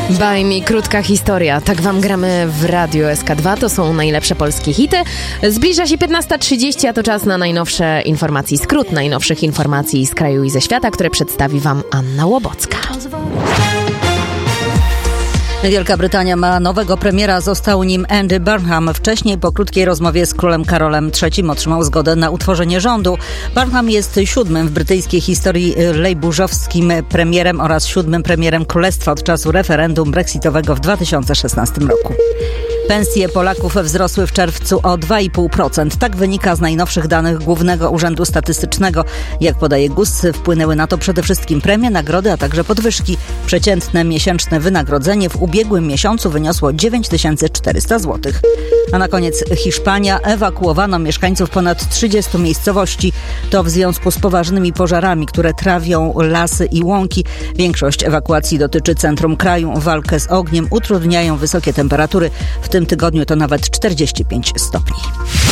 Bajmi, krótka historia. Tak wam gramy w Radiu SK2. To są najlepsze polskie hity. Zbliża się 15:30, a to czas na najnowsze informacje. Skrót najnowszych informacji z kraju i ze świata, które przedstawi wam Anna Łobocka. Wielka Brytania ma nowego premiera, został nim Andy Burnham. Wcześniej po krótkiej rozmowie z królem Karolem III otrzymał zgodę na utworzenie rządu. Burnham jest 7. w brytyjskiej historii lejburzowskim premierem oraz 7. premierem królestwa od czasu referendum brexitowego w 2016 roku. Pensje Polaków wzrosły w czerwcu o 2,5%. Tak wynika z najnowszych danych Głównego Urzędu Statystycznego. Jak podaje GUS, wpłynęły na to przede wszystkim premie, nagrody, a także podwyżki. Przeciętne miesięczne wynagrodzenie w ubiegłym miesiącu wyniosło 9400 zł. A na koniec Hiszpania. Ewakuowano mieszkańców ponad 30 miejscowości. To w związku z poważnymi pożarami, które trawią lasy i łąki. Większość ewakuacji dotyczy centrum kraju. Walkę z ogniem utrudniają wysokie temperatury. W tym tygodniu to nawet 45 stopni.